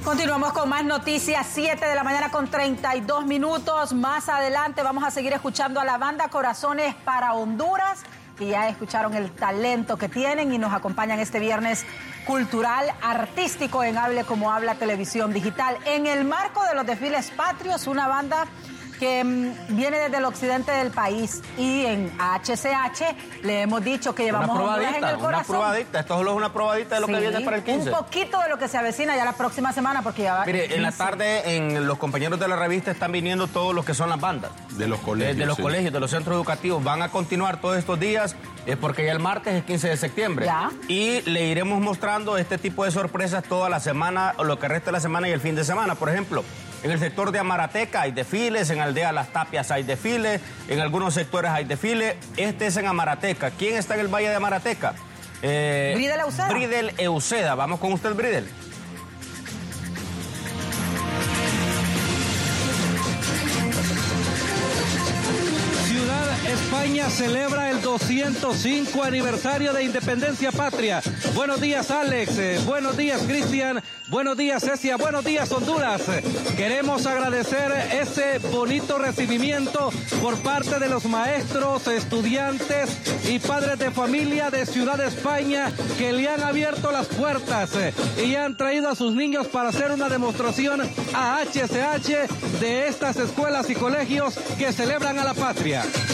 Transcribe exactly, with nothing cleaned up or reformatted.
Continuamos con más noticias, siete de la mañana con treinta y dos minutos. Más adelante vamos a seguir escuchando a la banda Corazones para Honduras, que ya escucharon el talento que tienen y nos acompañan este viernes cultural, artístico en Hable Como Habla Televisión Digital. En el marco de los desfiles patrios, una banda que mmm, viene desde el occidente del país, y en H C H le hemos dicho que llevamos una Honduras en el corazón. Una probadita, esto solo es una probadita de lo sí, que viene para el quince. Un poquito de lo que se avecina ya la próxima semana, porque ya va... Mire, en la tarde, en los compañeros de la revista están viniendo todos los que son las bandas. De los colegios. De, de los sí. colegios, de los centros educativos. Van a continuar todos estos días, es porque ya el martes es quince de septiembre. Ya. Y le iremos mostrando este tipo de sorpresas toda la semana, o lo que resta de la semana y el fin de semana. Por ejemplo, en el sector de Amarateca hay desfiles, en Aldea Las Tapias hay desfiles, en algunos sectores hay desfiles. Este es en Amarateca. ¿Quién está en el Valle de Amarateca? Eh, Bridel Euseda. Bridel Euseda. Vamos con usted, Bridel. España celebra el doscientos cinco aniversario de Independencia Patria. Buenos días, Alex. Eh, buenos días, Cristian. Buenos días, Cecia. Buenos días, Honduras. Queremos agradecer ese bonito recibimiento por parte de los maestros, estudiantes y padres de familia de Ciudad España, que le han abierto las puertas eh, y han traído a sus niños para hacer una demostración a H C H de estas escuelas y colegios que celebran a la patria.